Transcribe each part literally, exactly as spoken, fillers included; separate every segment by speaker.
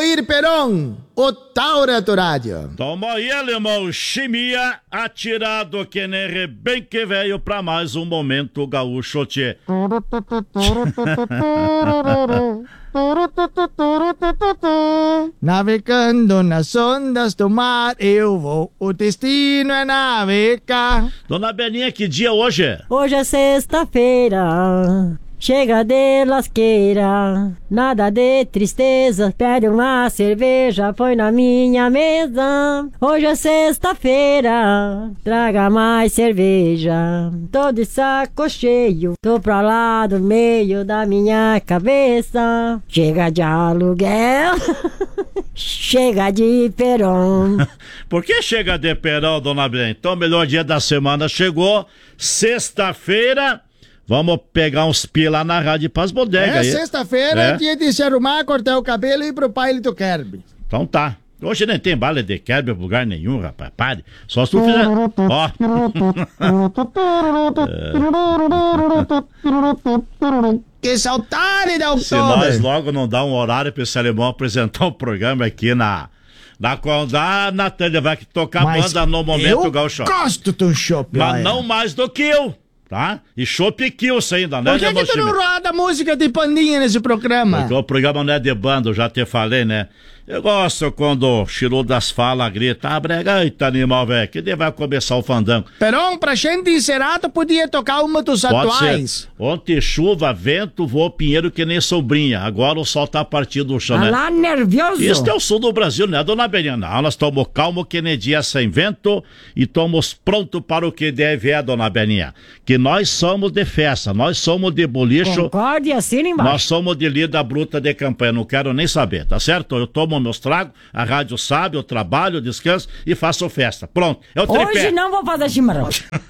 Speaker 1: Odair Peron, o Taura do Rádio.
Speaker 2: Toma aí, alemão, chimia, atirado que nem rebenque velho pra mais um momento gaúcho, tchê.
Speaker 1: Navegando nas ondas do mar, eu vou, o destino é navegar.
Speaker 2: Dona Belinha, que dia hoje é?
Speaker 3: Hoje é sexta-feira, chega de lasqueira, nada de tristeza, pede uma cerveja, põe na minha mesa. Hoje é sexta-feira, traga mais cerveja, tô de saco cheio, tô pra lá do meio da minha cabeça. Chega de aluguel, chega de Peron.
Speaker 2: Por que chega de Peron, Dona Belinha? Então o melhor dia da semana chegou, sexta-feira. Vamos pegar uns pila na rádio pras bodegas.
Speaker 1: É,
Speaker 2: aí.
Speaker 1: sexta-feira é dia de se arrumar, cortar o cabelo e ir pro baile do Kerb.
Speaker 2: Então tá. Hoje nem tem baile de Kerb em lugar nenhum, rapaz. Pare. Só se tu fizer... Ó.
Speaker 1: Que saudade da
Speaker 2: Se nós logo não dá um horário pra esse alemão apresentar um programa aqui na... Na Condá, Natália vai tocar
Speaker 1: Mas
Speaker 2: banda no momento
Speaker 1: eu
Speaker 2: gaúcho.
Speaker 1: gosto do chopp.
Speaker 2: Mas não mais do que eu. Tá? E chopp Kills ainda, né?
Speaker 1: Por que, que tu não roda música de pandinha nesse programa?
Speaker 2: Porque o programa não é de banda, eu já te falei, né? Eu gosto quando o Chiru das Fala grita, ah, brega, eita animal, velho, que daí vai começar o fandango.
Speaker 1: Peron, pra gente encerrado, podia tocar uma dos
Speaker 2: Pode
Speaker 1: atuais.
Speaker 2: Ser. Ontem chuva, vento, voou pinheiro que nem sobrinha. Agora o sol tá partindo do chão, né?
Speaker 3: Tá lá nervioso.
Speaker 2: Isso é o sul do Brasil, né, Dona Belinha? Não, nós estamos calmo que nem dia sem vento e estamos prontos para o que deve é, Dona Belinha. Que nós somos de festa, nós somos de bolicho.
Speaker 3: Concorde e assina embaixo.
Speaker 2: Nós somos de lida bruta de campanha, não quero nem saber, tá certo? Eu tomo meus tragos, a rádio sabe, eu trabalho, eu descanso e faço festa. Pronto, é o tripé.
Speaker 3: Hoje não vou fazer chimarrão.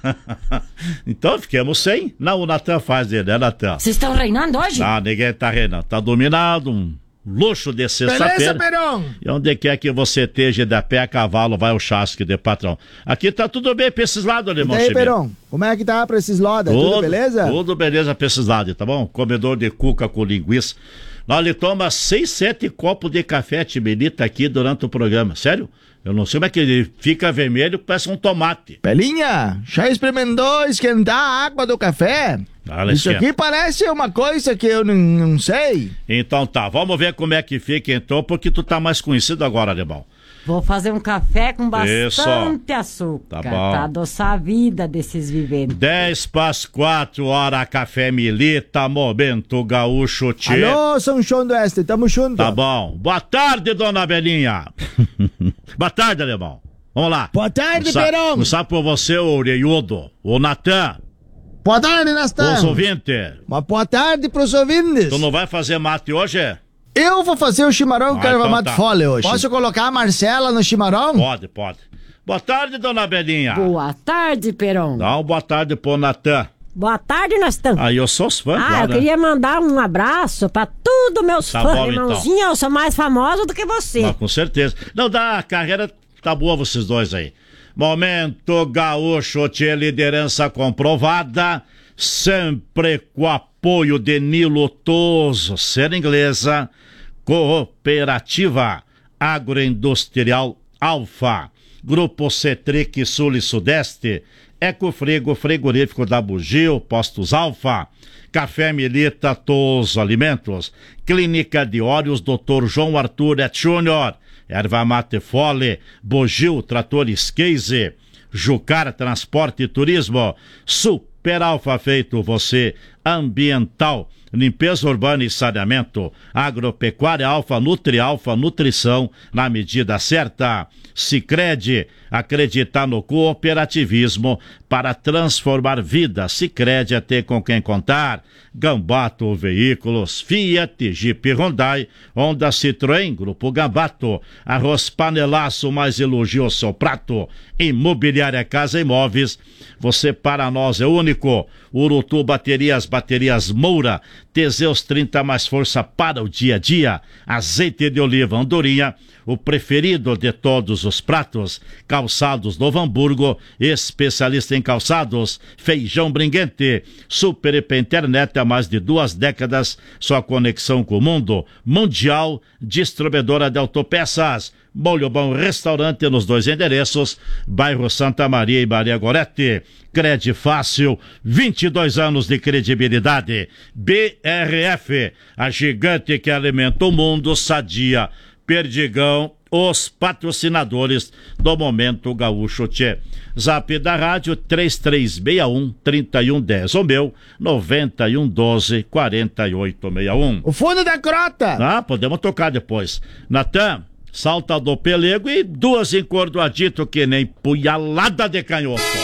Speaker 2: Então fiquemos sem. Não, o Natan faz dele, né, Natan?
Speaker 3: Vocês estão reinando hoje?
Speaker 2: Não, ninguém tá reinando. Tá dominado, um luxo de sexta-feira.
Speaker 1: Beleza, Peron?
Speaker 2: E onde quer que você esteja, de pé a cavalo, vai o chasque de patrão. Aqui tá tudo bem pra esses lados, alemão.
Speaker 1: E aí, Peron? Como é que tá pra esses lados? Tudo, tudo beleza?
Speaker 2: Tudo beleza pra esses lados, tá bom? Comedor de cuca com linguiça. Nós ele toma seis, sete copos de café timelita aqui durante o programa. Sério? Eu não sei como é que ele fica vermelho, parece um tomate.
Speaker 1: Pelinha, já experimentou esquentar a água do café?
Speaker 2: Fala,
Speaker 1: Isso
Speaker 2: esquenta.
Speaker 1: aqui parece uma coisa que eu não, não sei.
Speaker 2: Então tá, vamos ver como é que fica então, porque tu tá mais conhecido agora, alemão.
Speaker 3: Vou fazer um café com bastante
Speaker 2: Isso.
Speaker 3: açúcar,
Speaker 2: Tá bom.
Speaker 3: pra adoçar a vida desses viventes.
Speaker 2: dez para as quatro, hora café milita, momento gaúcho tchê.
Speaker 1: Alô, São João do Oeste, tamo junto.
Speaker 2: Tá bom. Boa tarde, Dona Belinha. Boa tarde, alemão. Vamos lá.
Speaker 1: Boa tarde,
Speaker 2: Começar-
Speaker 1: Peron.
Speaker 2: Começar por você, o Oreiudo, o Natan,
Speaker 1: Boa tarde, Nastan.
Speaker 2: os ouvintes.
Speaker 1: Uma boa tarde pros ouvintes.
Speaker 2: Tu não vai fazer mate hoje?
Speaker 1: Eu vou fazer o chimarrão
Speaker 2: Ah,
Speaker 1: com erva
Speaker 2: então
Speaker 1: mate
Speaker 2: tá.
Speaker 1: fole hoje. Posso colocar a Marcela no chimarrão?
Speaker 2: Pode, pode. Boa tarde, Dona Belinha.
Speaker 3: Boa tarde, Peron.
Speaker 2: Dá uma boa tarde pro Natan.
Speaker 3: Boa tarde, Nastan.
Speaker 2: Aí eu sou fã,
Speaker 3: Ah,
Speaker 2: claro,
Speaker 3: eu
Speaker 2: né?
Speaker 3: queria mandar um abraço pra todos meus
Speaker 2: Tá
Speaker 3: fãs,
Speaker 2: bom, então.
Speaker 3: irmãozinho. Eu sou mais famosa do que você.
Speaker 2: Ah, com certeza. Não, dá, a carreira tá boa vocês dois aí. Momento gaúcho, tinha liderança comprovada, sempre com apoio de Nilo Toso, ser inglesa, Cooperativa Agroindustrial Alfa, Grupo Cetric Sul e Sudeste, Ecofrigo Frigorífico da Bugio, Postos Alfa, Café Milita Toso Alimentos, Clínica de Óleos doutor João Arthur Et Júnior, Erva Mate Fole, Bugio Tratores Case, Jucar Transporte e Turismo, Super Alfa Feito Você, Ambiental, Limpeza Urbana e Saneamento, Agropecuária Alfa, Nutri Alfa, Nutrição na medida certa. Sicredi, acreditar no cooperativismo para transformar vidas. Sicredi é ter com quem contar. Gambato Veículos, Fiat, Jeep, Hyundai, Honda, Citroën, Grupo Gambato, Arroz Panelaço, mais elogio ao seu prato. Imobiliária Casa Imóveis, você para nós é único. Urutu Baterias, Baterias Moura, Teseus trinta mais força para o dia a dia. Azeite de oliva Andorinha, o preferido de todos os pratos. Calçados Novo Hamburgo, especialista em calçados. Feijão Bringuente, Super I P Internet há mais de duas décadas, sua conexão com o mundo. Mundial, distribuidora de autopeças. Molho Bom Restaurante nos dois endereços, bairro Santa Maria e Maria Gorete. Crede Fácil, vinte e dois anos de credibilidade. B R F, a gigante que alimenta o mundo. Sadia, Perdigão, os patrocinadores do Momento Gaúcho Tchê. Zap da rádio três três seis um, três um um zero, o meu noventa e um doze, quarenta e oito sessenta e um.
Speaker 1: O fundo da crota!
Speaker 2: Ah, podemos tocar depois. Natan, salta do pelego e duas encordoadito que nem punhalada de canhoto.